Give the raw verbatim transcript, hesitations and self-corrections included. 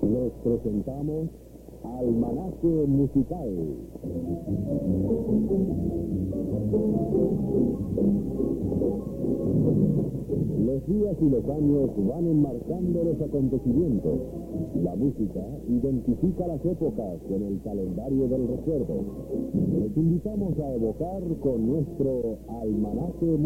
Les presentamos Almanaque Musical. Los días y los años van enmarcando los acontecimientos. La música identifica las épocas en el calendario del recuerdo. Les invitamos a evocar con nuestro Almanaque Musical.